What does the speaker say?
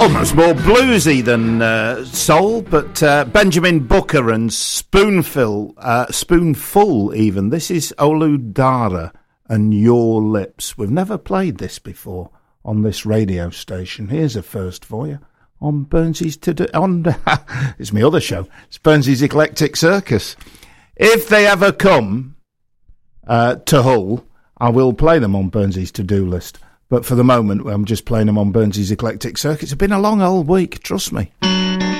almost more bluesy than soul, but Benjamin Booker and Spoonful even. This is Olu Dara and Your Lips. We've never played this before on this radio station. Here's a first for you on Burnsy's it's my other show. It's Burnsy's Eclectic Circus. If they ever come to Hull, I will play them on Burnsy's to-do list. But for the moment, I'm just playing them on Burnsy's Eclectic Circuit. It's been a long old week, trust me.